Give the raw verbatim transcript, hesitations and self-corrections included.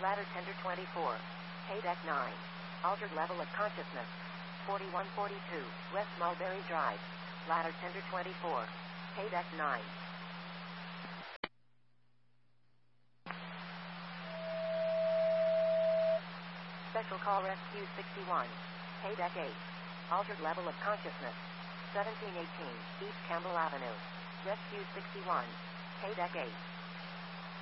Ladder tender twenty-four. Paydeck nine. Altered level of consciousness. forty-one forty-two, West Mulberry Drive. Ladder tender twenty-four. Paydeck nine. Special call Rescue sixty-one. Paydeck eight. Altered level of consciousness. seventeen eighteen, East Campbell Avenue. Rescue sixty-one. Paydeck eight.